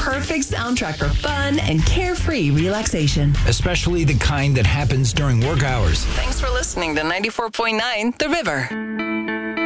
perfect soundtrack for fun and carefree relaxation. Especially the kind that happens during work hours. Thanks for listening to 94.9 The River.